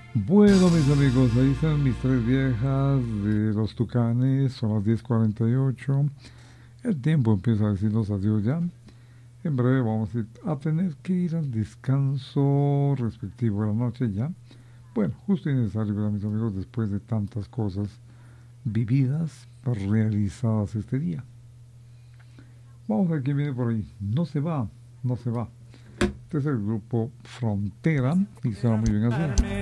Bueno, mis amigos, ahí están mis tres viejas de los Tucanes, son las 10:48. El tiempo empieza a decirnos adiós ya. En breve vamos a tener que ir al descanso respectivo de la noche ya. Bueno, justo y necesario, ¿verdad, mis amigos? Después de tantas cosas vividas, realizadas este día. Vamos a ver quién viene por ahí. No se va, no se va. Este es el grupo Frontera y suena muy bien así.